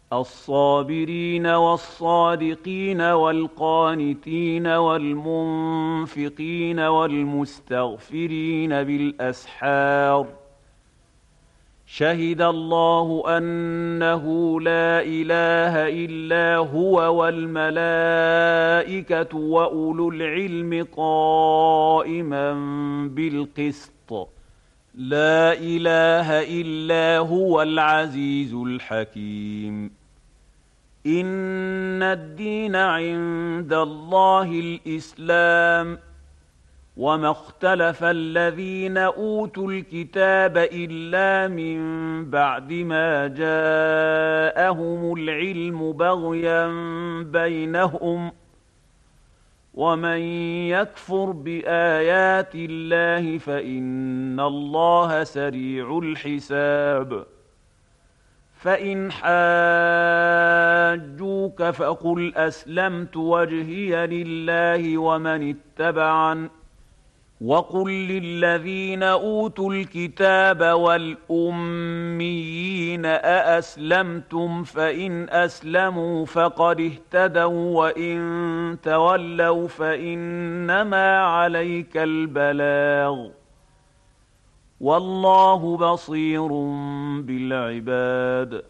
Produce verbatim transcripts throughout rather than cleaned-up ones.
الصابرين والصادقين والقانتين والمنفقين والمستغفرين بالأسحار شهد الله أنه لا إله إلا هو والملائكة وأولو العلم قائما بالقسط لا إله إلا هو العزيز الحكيم إن الدين عند الله الإسلام وما اختلف الذين أوتوا الكتاب إلا من بعد ما جاءهم العلم بغيا بينهم ومن يكفر بآيات الله فإن الله سريع الحساب فإن حاجوك فقل أسلمت وجهي لله ومن اتبعن وقل للذين أوتوا الكتاب والأميين أأسلمتم فإن أسلموا فقد اهتدوا وإن تولوا فإنما عليك البلاغ والله بصير بالعباد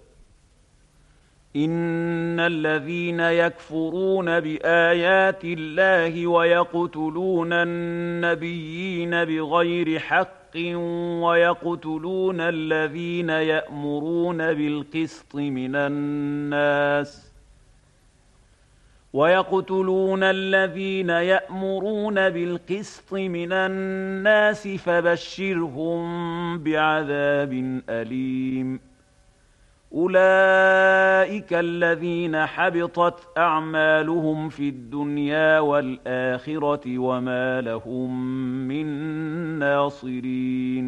إن الذين يكفرون بآيات الله ويقتلون النبيين بغير حق ويقتلون الذين يأمرون بالقسط من الناس ويقتلون الذين يأمرون بالقسط من الناس فبشرهم بعذاب أليم أولئك الذين حبطت أعمالهم في الدنيا والآخرة وما لهم من ناصرين